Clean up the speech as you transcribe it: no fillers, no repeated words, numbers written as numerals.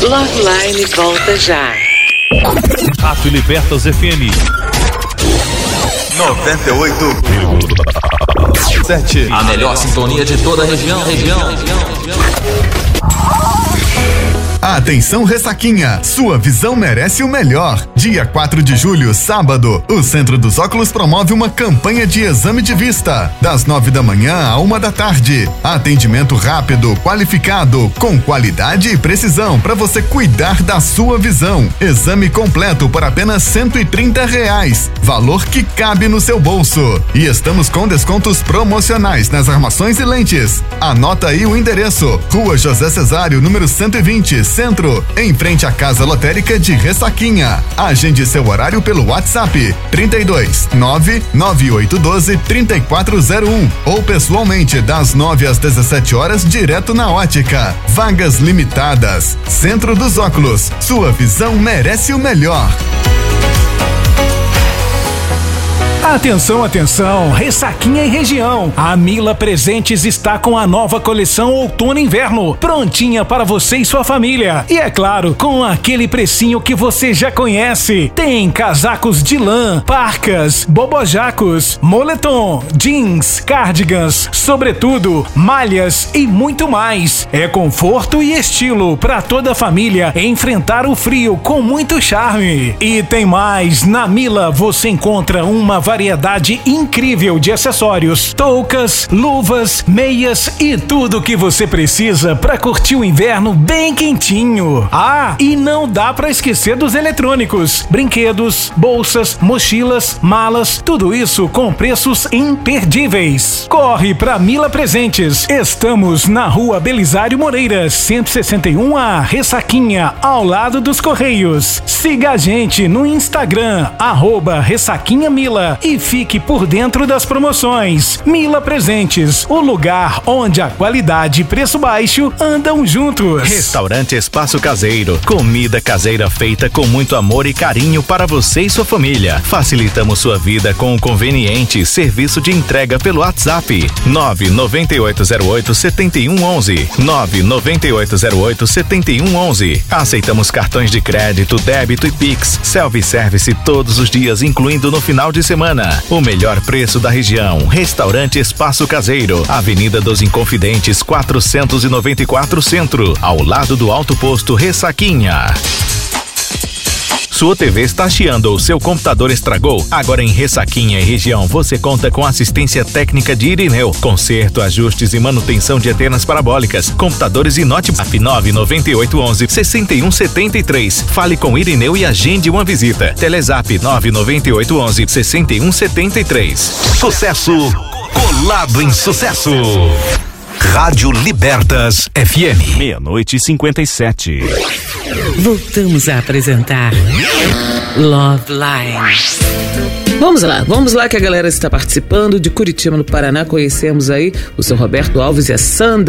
Loveline volta já. Rato e Libertas FM 98,7. A melhor sintonia de toda a região. Atenção, Ressaquinha, sua visão merece o melhor. Dia 4 de julho, sábado, o Centro dos Óculos promove uma campanha de exame de vista, das 9 da manhã à 1 da tarde. Atendimento rápido, qualificado, com qualidade e precisão para você cuidar da sua visão. Exame completo por apenas R$130, valor que cabe no seu bolso. E estamos com descontos promocionais nas armações e lentes. Anota aí o endereço: Rua José Cesário, número 120, Centro, em frente à Casa Lotérica de Ressaquinha. Agende seu horário pelo WhatsApp 32 99812 3401 ou pessoalmente das 9 às 17 horas direto na ótica. Vagas limitadas. Centro dos Óculos, sua visão merece o melhor. Atenção, atenção, Ressaquinha e região. A Mila Presentes está com a nova coleção Outono e Inverno, prontinha para você e sua família. E é claro, com aquele precinho que você já conhece. Tem casacos de lã, parcas, bobojacos, moletom, jeans, cardigans, sobretudo, malhas e muito mais. É conforto e estilo para toda a família enfrentar o frio com muito charme. E tem mais, na Mila você encontra uma variedade incrível de acessórios, toucas, luvas, meias e tudo o que você precisa para curtir o inverno bem quentinho. Ah, e não dá para esquecer dos eletrônicos, brinquedos, bolsas, mochilas, malas, tudo isso com preços imperdíveis. Corre pra Mila Presentes. Estamos na Rua Belisário Moreira, 161A, Ressaquinha, ao lado dos Correios. Siga a gente no Instagram, @RessaquinhaMila, e fique por dentro das promoções. Mila Presentes, o lugar onde a qualidade e preço baixo andam juntos. Restaurante Espaço Caseiro, comida caseira feita com muito amor e carinho para você e sua família. Facilitamos sua vida com o conveniente serviço de entrega pelo WhatsApp 99808-7111 99808-7111. Aceitamos cartões de crédito, débito e Pix. Self-service todos os dias, incluindo no final de semana. O melhor preço da região. Restaurante Espaço Caseiro, Avenida dos Inconfidentes 494 Centro, ao lado do Alto Posto Ressaquinha. Sua TV está chiando ou seu computador estragou? Agora em Ressaquinha e região você conta com assistência técnica de Irineu, conserto, ajustes e manutenção de antenas parabólicas, computadores e notebook. 99811-6173. Fale com Irineu e agende uma visita. Telezap 99811-6173. Sucesso colado em sucesso. Rádio Libertas FM. 00:57. Voltamos a apresentar Loveline. Vamos lá que a galera está participando de Curitiba, no Paraná. Conhecemos aí o seu Roberto Alves e a Sandra